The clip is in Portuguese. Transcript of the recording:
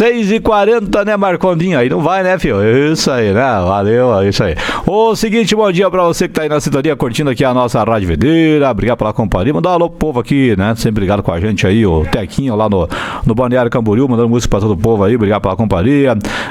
6h40, né, Marcondinho? Aí não vai, né, filho? Isso aí, né? Valeu, é isso aí. O seguinte, bom dia pra você que tá aí na sintonia, curtindo aqui a nossa Rádio Videira. Obrigado pela companhia. Mandar um alô pro povo aqui, né? Sempre ligado com a gente aí, o Tequinho lá no Balneário Camboriú, mandando música pra todo o povo aí. Obrigado pela companhia.